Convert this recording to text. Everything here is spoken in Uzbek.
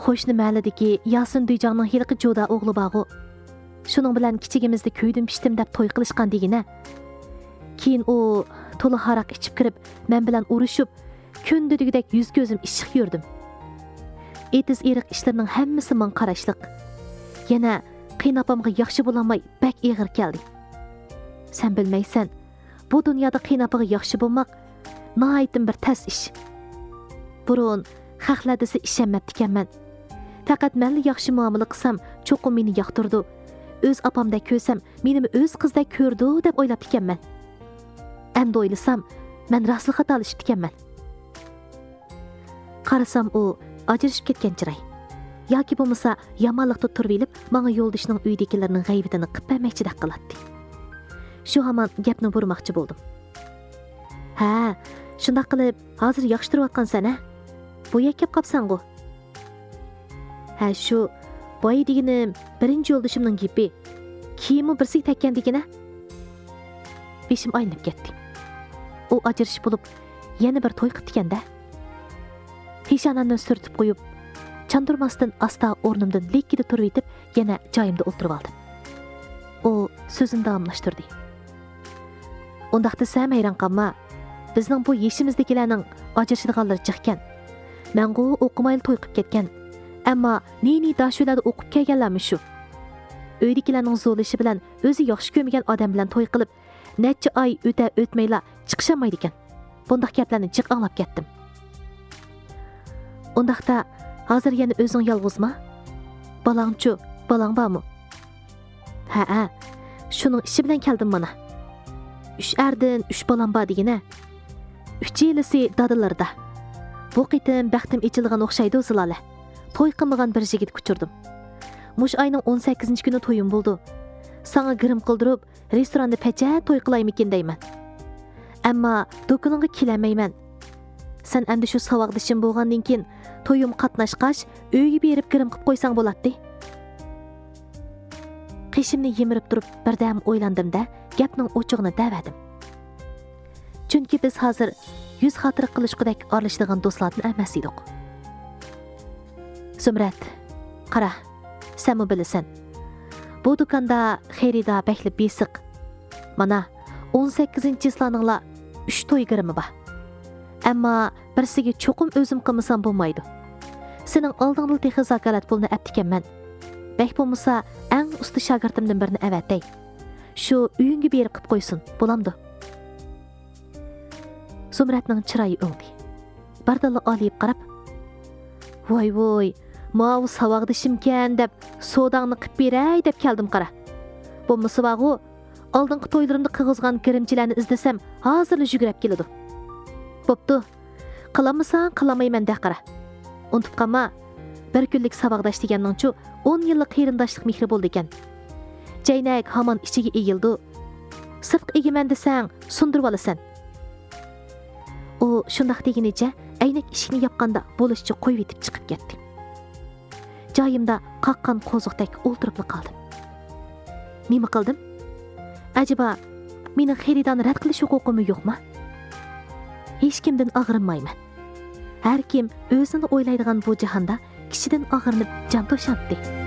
qo'shni mahallidagi Yasin Duyjonning hilqi jo'da o'g'li bog'u. Shuning bilan kichigimizda kuydim pishdim deb to'y qilishgan degina. Keyin u to'la haraq ichib kirib, men bilan urushib, kundudagidek yuz ko'zim ishiq yurdim. Etiz eriq ishlarning hammasi men qarashliq. Yana qiynapamga yaxshi bo'lolmay bak eg'ir keldi. Sen bilmaysan, bu dunyoda qiynapaga yaxshi bo'lmoq nihoyatdan bir tas ish. Burun xalqlar desa ishonmabdi ekanman. Faqat menga yaxshi muomala qilsam, cho'qim meni yoqtirdi. O'z opamdek ko'rsam, meni o'z qizdek ko'rdi deb o'ylab ekanman. Endi o'ylasam, men rasli xatolashib ekanman. Qarasam u ajrashib ketgan chiray. Yoki bo'lmasa yomonlikda turib elib, menga yo'ldoshining uydagilarning g'aybitini qilib bermoqchidek qiladi. Shu hamon gapni burmoqchi bo'ldim. Ha, shunday qilib, hozir yaxshi turayotgansan, ha? Bu yerga kelib qopsan-ku. Ha, shu boy deganim birinchi yo'ldoshimning gapi. Kiyimi birsiga tekkan degina. Beshim aynib ketdi. U ajrashib bo'lib, yana bir to'y qilib ekanda. Peshonamni surtib qo'yib, chandurmasdan asta o'rnimdan lekkida turib etib, yana joyimda o'tirib oldim. U so'zini davomlashtirdi. Undaqda sen hayron qolma. Bizning bu yeshimizdagilarning ajrashadiganlari chiqqan. Mengu o'qimayli to'y qilib ketgan. Ammo neni dashularda o'qib kelganlarmi shu? Uydagilarning zo'lishi bilan o'zi yaxshi ko'rmagan odam bilan to'y qilib, necha oy o'tmayla chiqishamaydi ekan. Bundaq gaplarni jiq anglab ketdim. Undaqda hozir yana o'zing yolg'izmi? Balangchu, balang bormi? Ha, shuning ishi bilan keldim mana. 3 erdan 3 balam bor degina. 3 yilisi dadalarda. Bu qitim baxtim ichilgan o'xshaydi o'zlala. To'y qilmagan bir yigit kuchirdim. Mush oyning 18-kuni to'yim bo'ldi. Sana girim qildirib, restoranda pacha to'y qilaymikin deyman. Ammo do'koningga kelamayman. Sen endi shu savoqdishim bo'lgandan keyin to'yim qatnashqash, uyga berib girim qilib qo'ysang bo'ladi. Qishimni yemirib turib, birdam o'ylandim-da, gapning o'chig'ini davadim. Chunki biz hozir yuz xotira qilishqidek aralashadigan do'stlardan emas edik. Zumrat, qara, sen bilasan. Bu do'konda xaridor bakli besiq. Mana 18-yillarningla 3 to'y girimi bor. Ammo birsiga cho'qim o'zim qilmasam bo'lmaydi. Sening oldingda texnik zakalat pulni aptikanman. Bak bo'lmasa, eng usta shogirdimdan birini avatay. Shu uyingga berib qilib qo'ysin, bo'lamdi. Zumratning chiroyi o'ngdi. Bardalla olib qarab, "Voy, mau savoqdishimkan" deb sodangni qilib beray deb keldim qara. Bo'lmasa vaqo, oldingi to'ylarimda qig'izgan kirimchilarni izlasam, hozirli yugurib keladi. Bo'pti. Qilamasan, qilamayman de qara. Unutib qolma. Bir kunlik savoqdash deganning-chu 10 yillik qarindoshlik mehri bo'ldi ekan. Jaynak hamon ichiga egildi. Sirtq egiman desang, sundirib olasan. U shundaq deginicha aynak eshikni yopganda bo'lishchi qo'yib etib chiqib ketdi. Joyimda qaqqan qo'ziqdek o'ltirib qoldim. Nima qildim? Ajaba meni xaridorni rad qilish huquqim yo'qmi? Hech kimdan og'rinmayman. Har kim o'zini o'ylaydigan bu jahonda kishidan og'rinib jon to'shatdi.